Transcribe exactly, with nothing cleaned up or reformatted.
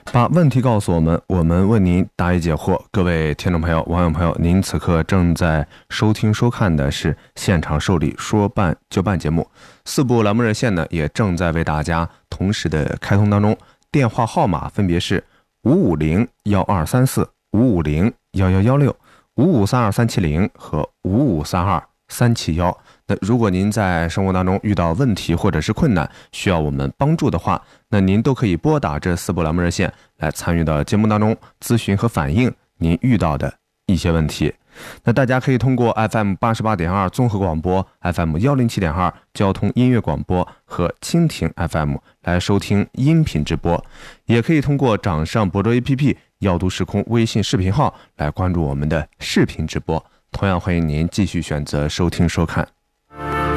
把问题告诉我们，我们为您答疑解惑。各位听众朋友、网友朋友，您此刻正在收听收看的是现场受理说办就办节目，四部栏目热线呢也正在为大家同时的开通当中，电话号码分别是五五零幺二三四、五五零幺幺幺六、五五三二三七零和五五三二三七幺。那如果您在生活当中遇到问题或者是困难，需要我们帮助的话，那您都可以拨打这四部栏目热线来参与到节目当中咨询和反映您遇到的一些问题。那大家可以通过 F M 八十八点二 综合广播、F M 一零七点二 交通音乐广播和蜻蜓 F M 来收听音频直播，也可以通过掌上博州 A P P 耀都时空微信视频号来关注我们的视频直播。同样欢迎您继续选择收听收看。